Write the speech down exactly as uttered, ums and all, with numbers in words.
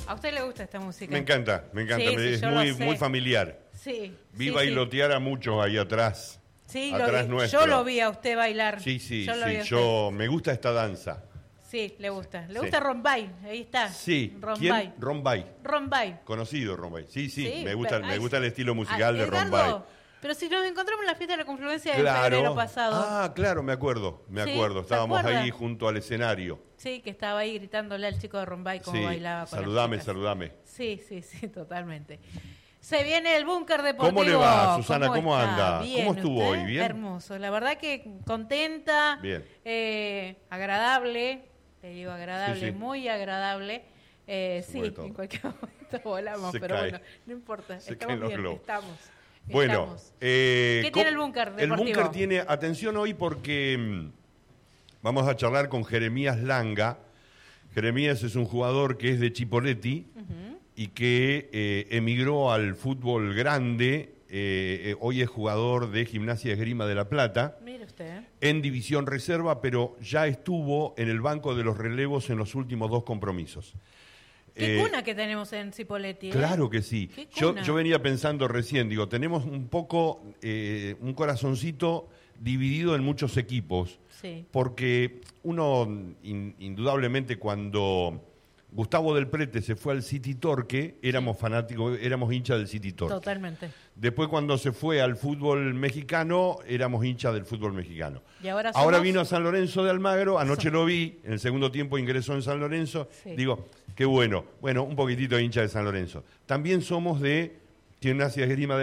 A usted le gusta esta música. Me encanta, me encanta, Sí, me- sí, es yo muy, lo sé. muy familiar. Sí. Vi sí, bailotear a muchos ahí atrás. Sí, atrás lo vi. nuestro. Yo lo vi a usted bailar. Sí, sí, yo lo vi sí, a usted. yo me gusta esta danza. Sí, le gusta. Le Sí. gusta Rombay, ahí está. Sí, Rombay. ¿quién? Rombay. Rombay. Conocido Rombay. Sí, sí, Sí, me gusta, pero- me ay, gusta el sí. estilo musical Ah, de Edgardo, Rombay. Pero si nos encontramos en la fiesta de la confluencia de febrero pasado. Ah, claro, me acuerdo, me Sí, acuerdo. ¿se Estábamos acuerda? ahí junto al escenario. Sí, que estaba ahí gritándole al chico de Rombay cómo Sí, bailaba con las saludame, chicas. saludame. Sí, sí, sí, totalmente. Se viene el búnker deportivo. ¿Cómo le va, Susana? ¿Cómo está? anda? Bien, ¿Cómo estuvo ¿usted? hoy? ¿Bien? Hermoso. La verdad que contenta. Bien. eh, agradable. Te digo agradable, Sí, sí. muy agradable. Eh, Se sí, mueve todo. en cualquier momento volamos, Se pero cae. bueno, no importa. Se estamos caen los bien, globos. estamos. Bueno, estamos. eh, ¿Qué ¿cómo- tiene el búnker El deportivo? búnker tiene, atención hoy porque mm, vamos a charlar con Jeremías Langa. Jeremías es un jugador que es de Chipoleti y que eh, emigró al fútbol grande. eh, eh, hoy es jugador de Gimnasia de Esgrima de La Plata Mire usted. en división reserva, pero ya estuvo en el banco de los relevos en los últimos dos compromisos. Qué Eh, cuna que tenemos en Cipolletti. ¿eh? Claro que sí. Qué Yo, cuna. yo venía pensando recién, digo, tenemos un poco, eh, un corazoncito dividido en muchos equipos, Sí. porque uno, in- indudablemente, cuando Gustavo del Prete se fue al City Torque, éramos fanáticos, éramos hinchas del City Torque. Totalmente. Después, cuando se fue al fútbol mexicano, éramos hinchas del fútbol mexicano. Y ahora Ahora somos- vino a San Lorenzo de Almagro, anoche Somos- lo vi, en el segundo tiempo ingresó en San Lorenzo. Sí. Digo, qué bueno. Bueno, un poquitito de hincha de San Lorenzo. También somos de Gimnasia de Esgrima de